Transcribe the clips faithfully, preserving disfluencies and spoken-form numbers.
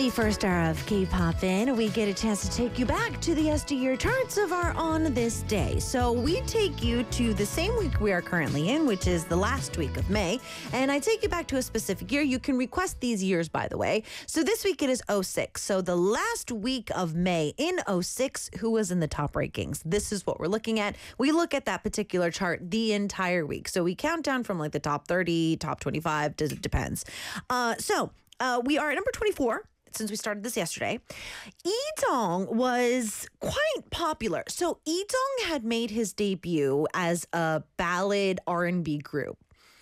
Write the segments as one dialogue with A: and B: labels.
A: the first hour of K-Poppin', we get a chance to take you back to the yesteryear charts of our On This Day. So we take you to the same week we are currently in, which is the last week of May. And I take you back to a specific year. You can request these years, by the way. So this week it is oh six. So the last week of May in oh six, who was in the top rankings? This is what we're looking at. We look at that particular chart the entire week. So we count down from like the top thirty, top twenty-five, it depends. Uh, so uh, we are at number twenty-four. Since we started this yesterday, Lee was quite popular. So Lee had made his debut as a ballad R and B group.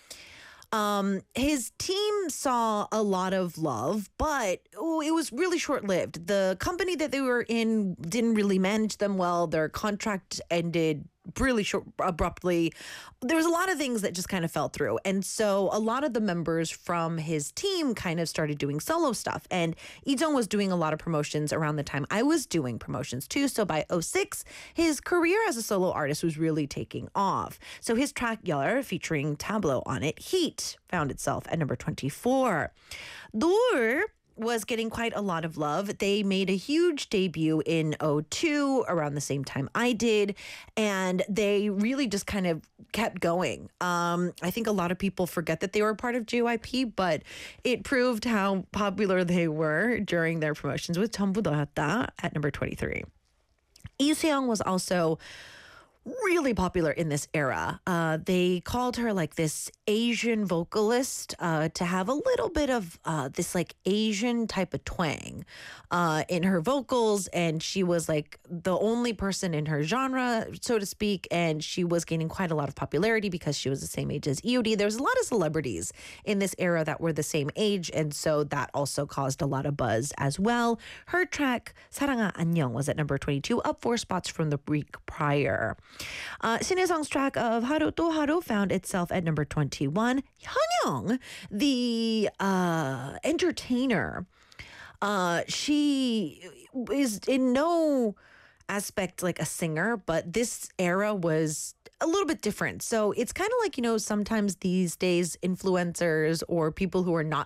A: Um, his team saw a lot of love, but oh, it was really short-lived. The company that they were in didn't really manage them well. Their contract ended really short, abruptly. There was a lot of things that just kind of fell through. And so a lot of the members from his team kind of started doing solo stuff. And Lee was doing a lot of promotions around the time I was doing promotions too. So by oh six, his career as a solo artist was really taking off. So his track Yeol, featuring Tableau on it, Heat, found itself at number twenty-four. Noor was getting quite a lot of love. They made a huge debut in oh two, around the same time I did, and they really just kind of kept going. Um, I think a lot of people forget that they were part of J Y P, but it proved how popular they were during their promotions with 전부 너였다 at number twenty-three. Lee Seong was also really popular in this era. Uh, they called her like this Asian vocalist uh, to have a little bit of uh, this like Asian type of twang uh, in her vocals. And she was like the only person in her genre, so to speak. And she was gaining quite a lot of popularity because she was the same age as E O D. There's a lot of celebrities in this era that were the same age. And so that also caused a lot of buzz as well. Her track, 사랑아 안녕, was at number twenty-two, up four spots from the week prior. Uh, Shinhye-sung's track of 하루 또 하루 found itself at number twenty-one. Hyunyoung, the uh, entertainer, uh, she is in no aspect like a singer, but this era was a little bit different. So it's kind of like, you know, sometimes these days influencers or people who are not